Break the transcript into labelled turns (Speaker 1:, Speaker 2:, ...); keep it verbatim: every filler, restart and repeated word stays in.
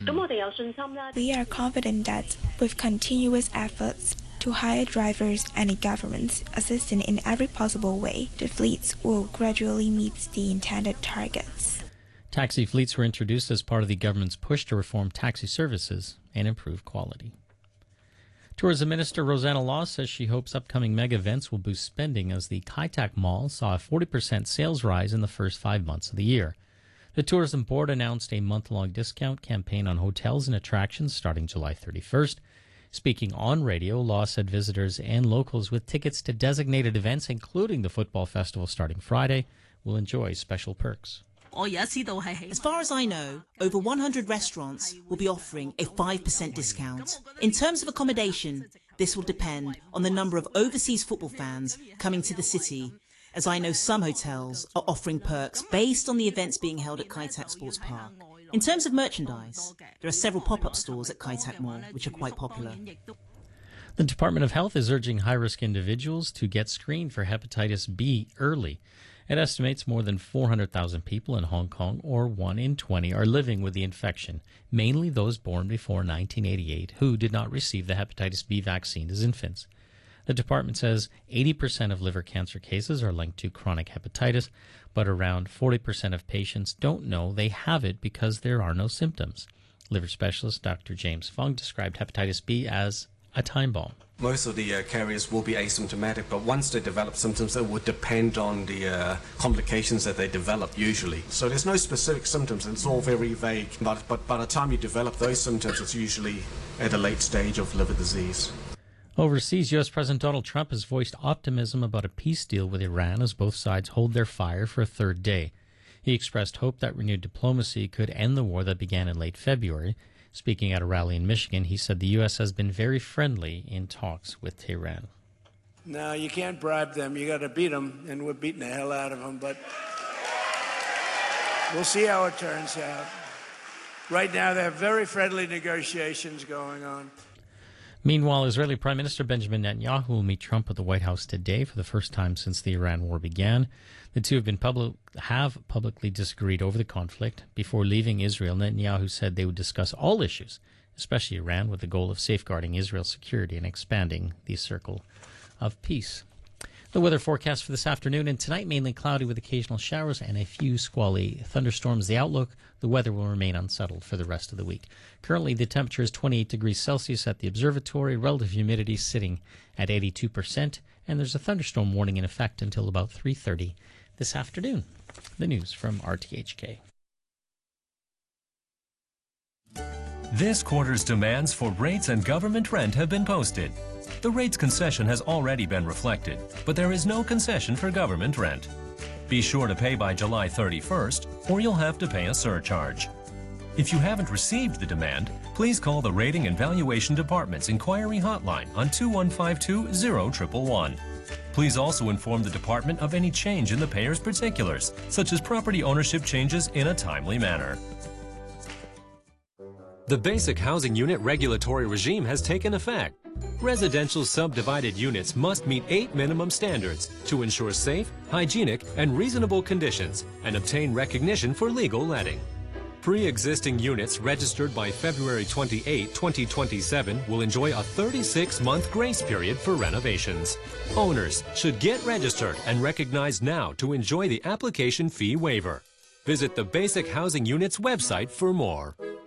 Speaker 1: We are confident that with continuous efforts to hire drivers and the government's assistance in every possible way, the fleets will gradually meet the intended targets.
Speaker 2: Taxi fleets were introduced as part of the government's push to reform taxi services and improve quality. Tourism Minister Rosanna Law says she hopes upcoming mega events will boost spending as the Kai Tak Mall saw a forty percent sales rise in the first five months of the year. The Tourism Board announced a month-long discount campaign on hotels and attractions starting July thirty-first. Speaking on radio, Law said visitors and locals with tickets to designated events, including the football festival starting Friday, will enjoy special perks.
Speaker 3: As far as I know, over one hundred restaurants will be offering a five percent discount. In terms of accommodation, this will depend on the number of overseas football fans coming to the city, as I know some hotels are offering perks based on the events being held at Kai Tak Sports Park. In terms of merchandise, there are several pop-up stores at Kai Tak Mall which are quite popular.
Speaker 2: The Department of Health is urging high-risk individuals to get screened for hepatitis B early. It estimates more than four hundred thousand people in Hong Kong, or one in twenty, are living with the infection, mainly those born before nineteen eighty-eight who did not receive the hepatitis B vaccine as infants. The department says eighty percent of liver cancer cases are linked to chronic hepatitis, but around forty percent of patients don't know they have it because there are no symptoms. Liver specialist Doctor James Fung described hepatitis B as a time bomb.
Speaker 4: Most of the uh, carriers will be asymptomatic, but once they develop symptoms, it would depend on the uh, complications that they develop usually. So there's no specific symptoms, it's all very vague. But, but by the time you develop those symptoms, it's usually at a late stage of liver disease.
Speaker 2: Overseas, U S President Donald Trump has voiced optimism about a peace deal with Iran as both sides hold their fire for a third day. He expressed hope that renewed diplomacy could end the war that began in late February. Speaking at a rally in Michigan, he said the U S has been very friendly in talks with Tehran.
Speaker 5: No, you can't bribe them. You got to beat them, and we're beating the hell out of them. But we'll see how it turns out. Right now, there are very friendly negotiations going on.
Speaker 2: Meanwhile, Israeli Prime Minister Benjamin Netanyahu will meet Trump at the White House today for the first time since the Iran war began. The two have been public, have publicly disagreed over the conflict. Before leaving Israel, Netanyahu said they would discuss all issues, especially Iran, with the goal of safeguarding Israel's security and expanding the circle of peace. The weather forecast for this afternoon and tonight, mainly cloudy with occasional showers and a few squally thunderstorms. The outlook, the weather will remain unsettled for the rest of the week. Currently, the temperature is twenty-eight degrees Celsius at the observatory, relative humidity sitting at eighty-two percent, and there's a thunderstorm warning in effect until about three thirty this afternoon. The news from R T H K.
Speaker 6: This quarter's demands for rates and government rent have been posted. The rates concession has already been reflected, but there is no concession for government rent. Be sure to pay by July thirty-first, or you'll have to pay a surcharge. If you haven't received the demand, please call the Rating and Valuation Department's inquiry hotline on two one five two, zero one one one. Please also inform the department of any change in the payer's particulars, such as property ownership changes, in a timely manner. The Basic Housing Unit regulatory regime has taken effect. Residential subdivided units must meet eight minimum standards to ensure safe, hygienic, and reasonable conditions and obtain recognition for legal letting. Pre-existing units registered by February twenty-eighth, twenty twenty-seven will enjoy a thirty-six month grace period for renovations. Owners should get registered and recognized now to enjoy the application fee waiver. Visit the Basic Housing Unit's website for more.